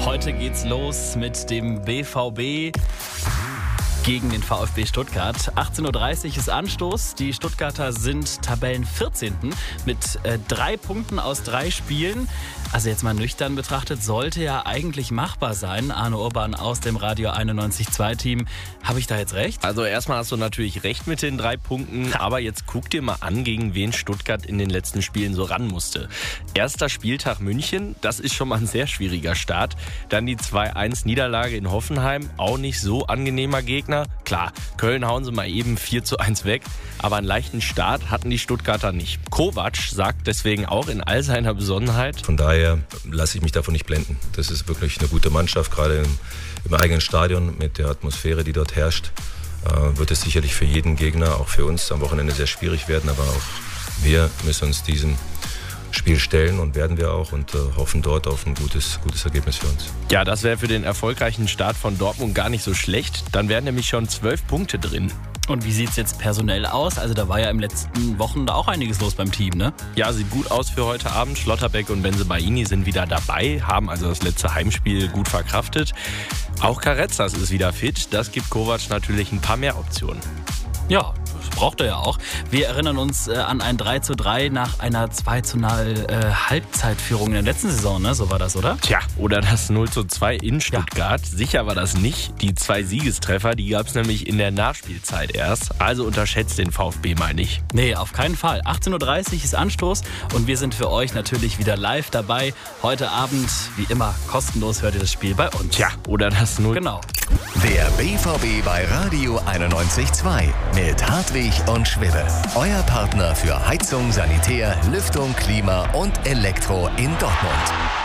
Heute geht's los mit dem BVB gegen den VfB Stuttgart. 18.30 Uhr ist Anstoß. Die Stuttgarter sind Tabellen 14. mit 3 Punkten aus 3 Spielen. Also jetzt mal nüchtern betrachtet, sollte ja eigentlich machbar sein. Arne Urban aus dem Radio 91.2 Team. Habe ich da jetzt recht? Also erstmal hast du natürlich recht mit den 3 Punkten, aber jetzt guck dir mal an, gegen wen Stuttgart in den letzten Spielen so ran musste. Erster Spieltag München, das ist schon mal ein sehr schwieriger Start. Dann die 2-1-Niederlage in Hoffenheim, auch nicht so angenehmer Gegner. Klar, Köln hauen sie mal eben 4-1 weg, aber einen leichten Start hatten die Stuttgarter nicht. Kovac sagt deswegen auch in all seiner Besonnenheit: Von daher lasse ich mich davon nicht blenden. Das ist wirklich eine gute Mannschaft, gerade im eigenen Stadion mit der Atmosphäre, die dort herrscht. Wird es sicherlich für jeden Gegner, auch für uns am Wochenende sehr schwierig werden, aber auch wir müssen uns diesem Spiel stellen und werden wir auch und hoffen dort auf ein gutes Ergebnis für uns. Ja, das wäre für den erfolgreichen Start von Dortmund gar nicht so schlecht. Dann wären nämlich schon 12 Punkte drin. Und wie sieht's jetzt personell aus? Also da war ja in den letzten Wochen da auch einiges los beim Team, ne? Ja, sieht gut aus für heute Abend. Schlotterbeck und Bensebaini sind wieder dabei, haben also das letzte Heimspiel gut verkraftet. Auch Carretzas ist wieder fit. Das gibt Kovac natürlich ein paar mehr Optionen. Ja, das braucht er ja auch. Wir erinnern uns an ein 3:3 nach einer 2:0 Halbzeitführung in der letzten Saison, ne? So war das, oder? Tja, oder das 0:2 in Stuttgart. Ja. Sicher war das nicht. Die 2 Siegestreffer, die gab es nämlich in der Nachspielzeit erst. Also unterschätzt den VfB mal nicht. Nee, auf keinen Fall. 18.30 Uhr ist Anstoß und wir sind für euch natürlich wieder live dabei. Heute Abend, wie immer, kostenlos hört ihr das Spiel bei uns. Tja, oder das 0. Genau. Der BVB bei Radio 91.2 mit Hartwig und Schwibbe. Euer Partner für Heizung, Sanitär, Lüftung, Klima und Elektro in Dortmund.